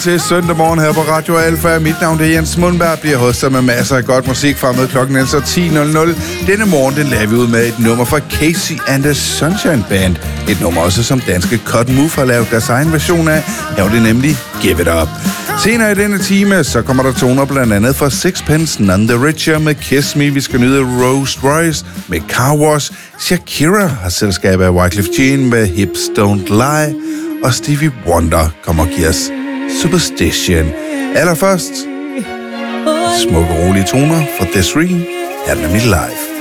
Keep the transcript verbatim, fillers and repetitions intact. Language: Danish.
til søndag morgen her på Radio Alfa. Mit navn er Jens Mundberg, bliver hostet med masser af godt musik frem med klokken altså ti nul nul. Denne morgen den laver vi ud med et nummer fra Casey and the Sunshine Band. Et nummer også som danske Cut Move har lavet deres egen version af. Her var det nemlig Give It Up. Senere i denne time, så kommer der toner blandt andet fra Sixpence, None the Richer med Kiss Me. Vi skal nyde Rolls Royce med Car Wash. Shakira har selskab af Wyclef Jean med Hips Don't Lie. Og Stevie Wonder kommer og giver os Superstition. Allerførst, smukke rolige toner fra Desiree. Her er den nemlig live.